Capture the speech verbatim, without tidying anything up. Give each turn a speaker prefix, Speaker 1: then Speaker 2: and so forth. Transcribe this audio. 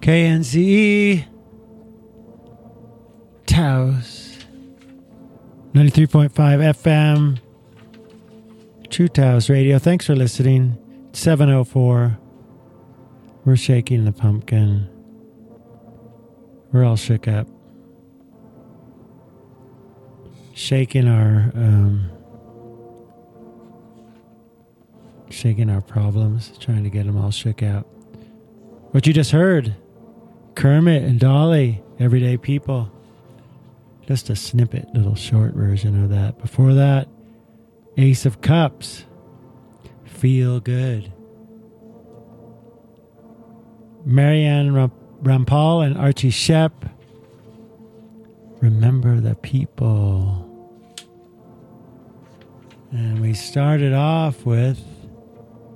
Speaker 1: K N Z E Taos ninety-three point five F M True Taos Radio. Thanks for listening. seven oh four. We're shaking the pumpkin. We're all shook up. Shaking our um, shaking our problems, trying to get them all shook out. What you just heard, Kermit and Dolly, Everyday People. Just a snippet, little short version of that. Before that, Ace of Cups, Feel Good. Marianne Rampal and Archie Shepp, Remember the People. And we started off with